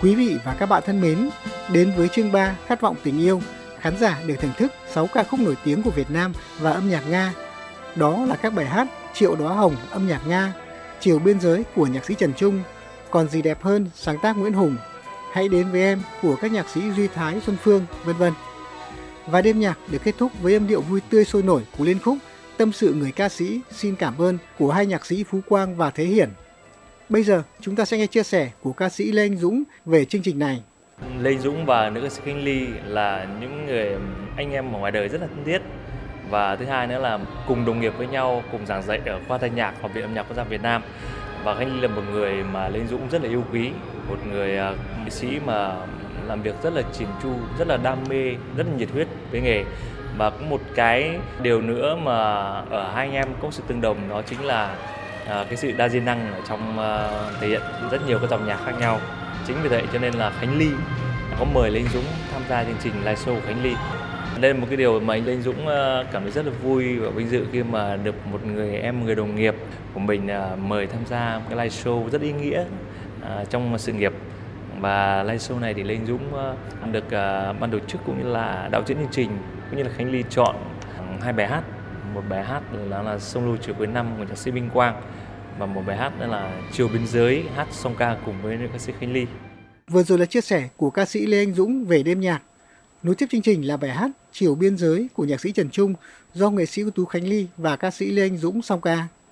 Quý vị và các bạn thân mến, đến với chương 3 Khát vọng tình yêu, khán giả được thưởng thức 6 ca khúc nổi tiếng của Việt Nam và âm nhạc Nga. Đó là các bài hát Triệu Đóa Hồng âm nhạc Nga, Chiều Biên Giới của nhạc sĩ Trần Trung, Còn Gì Đẹp Hơn sáng tác Nguyễn Hùng, Hãy Đến Với Em của các nhạc sĩ Duy Thái, Xuân Phương, v.v. Và đêm nhạc được kết thúc với âm điệu vui tươi sôi nổi của liên khúc Tâm Sự Người Ca Sĩ Xin Cảm Ơn của hai nhạc sĩ Phú Quang và Thế Hiển. Bây giờ chúng ta sẽ nghe chia sẻ của ca sĩ Lê Anh Dũng về chương trình này. Lê Anh Dũng và nữ ca sĩ Khánh Ly là những người anh em ở ngoài đời rất là thân thiết. Và thứ hai nữa là cùng đồng nghiệp với nhau, cùng giảng dạy ở khoa thanh nhạc Học viện Âm nhạc Quốc gia Việt Nam. Và Khánh Ly là một người mà Lê Anh Dũng rất là yêu quý, một người nghệ sĩ mà làm việc rất là chỉn chu, rất là đam mê, rất là nhiệt huyết với nghề. Và có một cái điều nữa mà ở hai anh em có sự tương đồng, đó chính là cái sự đa di năng ở trong thể hiện rất nhiều các dòng nhạc khác nhau. Chính vì vậy cho nên là Khánh Ly có mời Lê Anh Dũng tham gia chương trình live show của Khánh Ly. Đây là một cái điều mà anh Lê Anh Dũng cảm thấy rất là vui và vinh dự khi mà được một người đồng nghiệp của mình mời tham gia một cái live show rất ý nghĩa trong sự nghiệp. Và live show này thì Lê Anh Dũng được ban tổ chức cũng như là đạo diễn chương trình cũng như là Khánh Ly chọn hai bài hát. Một bài hát là Sông Lô Chiều Cuối Năm của nhạc sĩ Minh Quang và một bài hát là Chiều Biên Giới hát song ca cùng với nữ ca sĩ Khánh Ly. Vừa rồi là chia sẻ của ca sĩ Lê Anh Dũng về đêm nhạc. Nối tiếp chương trình là bài hát Chiều Biên Giới của nhạc sĩ Trần Trung do nghệ sĩ ưu tú Khánh Ly và ca sĩ Lê Anh Dũng song ca.